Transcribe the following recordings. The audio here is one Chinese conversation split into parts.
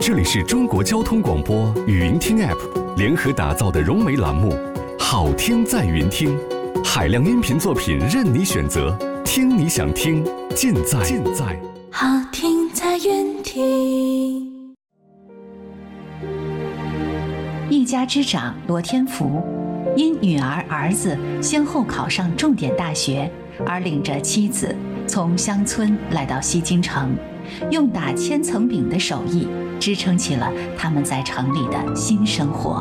这里是中国交通广播语音听 App 联合打造的融媒栏目《好听在云听》，海量音频作品任你选择，听你想听，尽在好听在云听。 一家之长罗天福，因女儿、儿子先后考上重点大学，而领着妻子从乡村来到西京城，用打千层饼的手艺支撑起了他们在城里的新生活。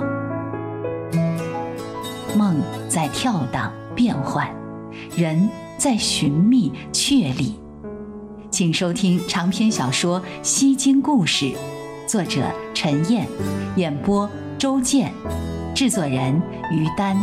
梦在跳荡变幻，人在寻觅确立。请收听长篇小说《西京故事》，作者陈燕，演播周健，制作人于丹。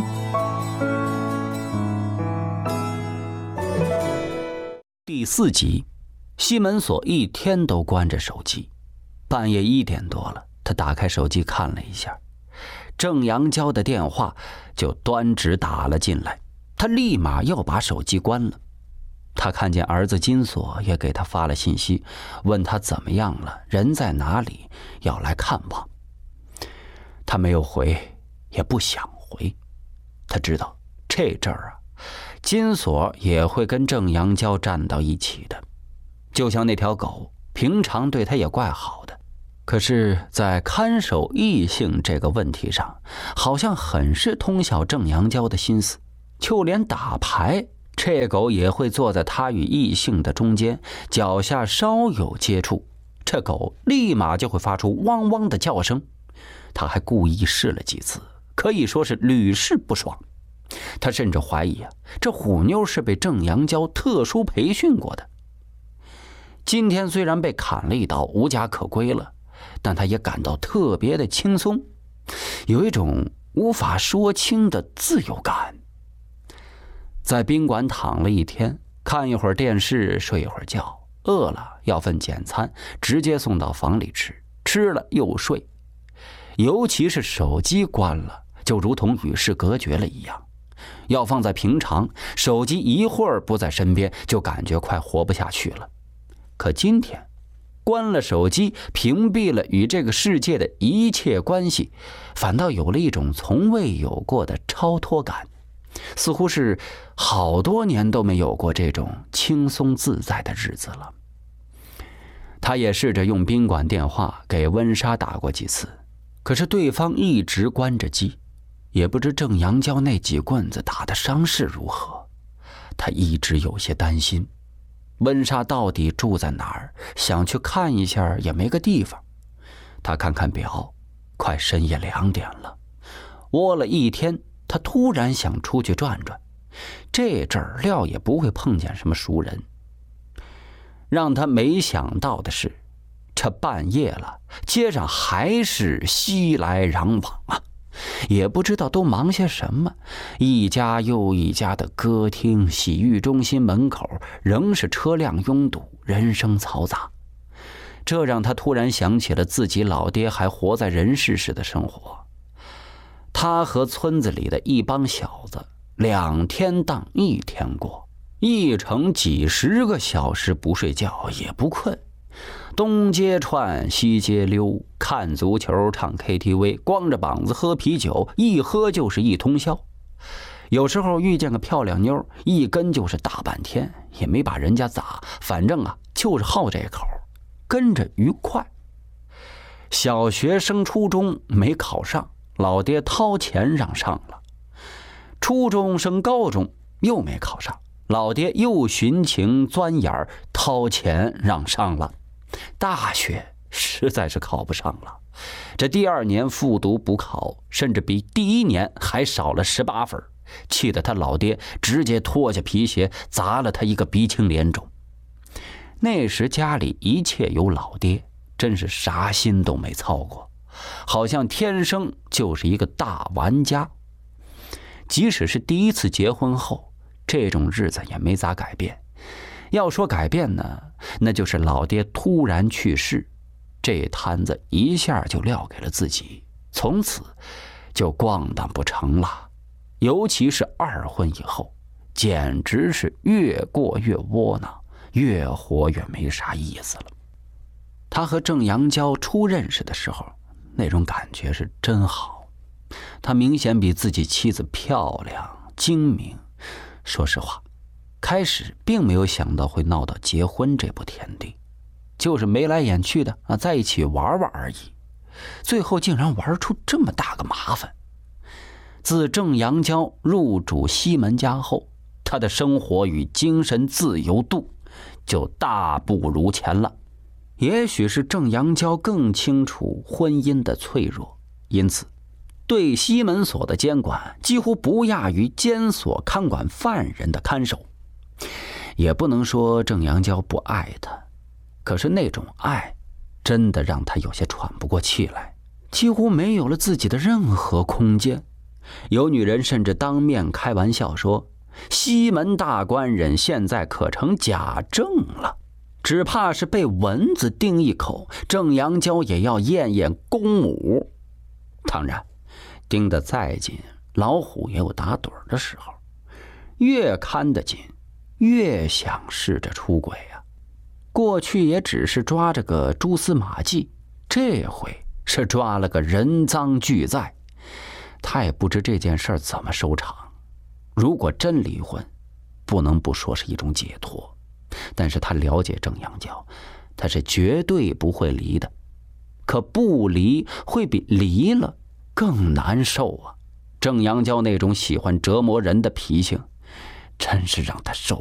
第4集，西门锁一天都关着手机。半夜1点多了，他打开手机看了一下，郑阳娇的电话就端直打了进来，他立马要把手机关了。他看见儿子金锁也给他发了信息，问他怎么样了，人在哪里，要来看望。他没有回，也不想回。他知道这阵儿金锁也会跟郑阳娇站到一起的，就像那条狗，平常对他也怪好的，可是在看守异性这个问题上，好像很是通晓郑阳娇的心思。就连打牌，这狗也会坐在他与异性的中间，脚下稍有接触，这狗立马就会发出汪汪的叫声。他还故意试了几次，可以说是屡试不爽。他甚至怀疑这虎妞是被郑阳娇特殊培训过的。今天虽然被砍了一刀，无家可归了，但他也感到特别的轻松，有一种无法说清的自由感。在宾馆躺了一天，看一会儿电视，睡一会儿觉，饿了要份简餐，直接送到房里吃，吃了又睡。尤其是手机关了，就如同与世隔绝了一样。要放在平常，手机一会儿不在身边，就感觉快活不下去了。可今天关了手机，屏蔽了与这个世界的一切关系，反倒有了一种从未有过的超脱感，似乎是好多年都没有过这种轻松自在的日子了。他也试着用宾馆电话给温莎打过几次，可是对方一直关着机，也不知郑阳娇那几棍子打的伤势如何。他一直有些担心，温莎到底住在哪儿，想去看一下也没个地方。他看看表，快深夜2点了，窝了一天，他突然想出去转转，这阵儿料也不会碰见什么熟人。让他没想到的是，这半夜了，街上还是熙来攘往啊，也不知道都忙些什么，一家又一家的歌厅、洗浴中心门口仍是车辆拥堵，人声嘈杂。这让他突然想起了自己老爹还活在人世时的生活。他和村子里的一帮小子2天当1天过，一程几10个小时不睡觉也不困，东街串西街溜，看足球唱 KTV， 光着膀子喝啤酒，一喝就是一通宵。有时候遇见个漂亮妞，一跟就是大半天，也没把人家咋，反正就是好这口，跟着愉快。小学升初中没考上，老爹掏钱让上了。初中升高中又没考上，老爹又寻情钻眼掏钱让上了。大学实在是考不上了，这第2年复读补考，甚至比第1年还少了18分，气得他老爹直接脱下皮鞋砸了他一个鼻青脸肿。那时家里一切有老爹，真是啥心都没操过，好像天生就是一个大玩家。即使是第1次结婚后，这种日子也没咋改变。要说改变呢，那就是老爹突然去世，这摊子一下就撂给了自己，从此就咣当不成了。尤其是2婚以后，简直是越过越窝囊，越活越没啥意思了。 他和郑阳娇初认识的时候，那种感觉是真好。他明显比自己妻子漂亮精明。说实话，开始并没有想到会闹到结婚这步田地，就是眉来眼去的在一起玩玩而已。最后竟然玩出这么大个麻烦。自郑阳娇入主西门家后，他的生活与精神自由度就大不如前了。也许是郑阳娇更清楚婚姻的脆弱，因此对西门所的监管几乎不亚于监所看管犯人的看守。也不能说郑阳娇不爱他，可是那种爱真的让他有些喘不过气来，几乎没有了自己的任何空间。有女人甚至当面开玩笑说，西门大官人现在可成假证了，只怕是被蚊子叮一口，郑阳娇也要验验公母。当然盯得再紧，老虎也有打盹的时候，越看得紧越想试着出轨啊。过去也只是抓着个蛛丝马迹，这回是抓了个人赃俱在。他也不知这件事怎么收场。如果真离婚，不能不说是一种解脱，但是他了解郑阳娇，他是绝对不会离的。可不离会比离了更难受啊！郑阳娇那种喜欢折磨人的脾性，真是让他受